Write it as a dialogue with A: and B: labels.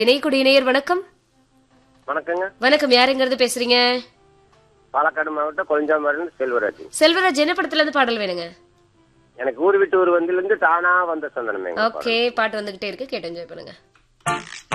A: இணையக்கூடிய இணையர் வணக்கம்.
B: வணக்கங்க.
A: வணக்கம், யாருங்கிறது பேசுறீங்க?
B: பாலக்காடு மாவட்டம் கொளிஞ்சாம்பாடியிலிருந்து செல்வராஜ்.
A: செல்வராஜ், என்ன படத்துல இருந்து பாடல் வேணுங்க?
B: எனக்கு ஊர் விட்டு ஊர் வந்திலிருந்து தானா வந்த சந்தனமே.
A: ஓகே, பாட்டு வந்துகிட்டே இருக்கு, கேட்டு என்ஜாய் பண்ணுங்க.